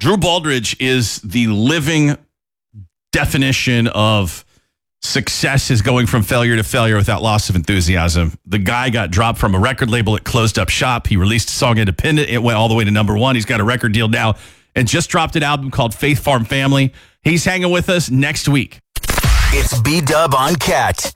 Drew Baldridge is the living definition of success is going from failure to failure without loss of enthusiasm. The guy got dropped from a record label. It closed up shop. He released a song independent. It went all the way to number one. He's got a record deal now and just dropped an album called Faith Farm Family. He's hanging with us next week. It's B-Dub on Cat.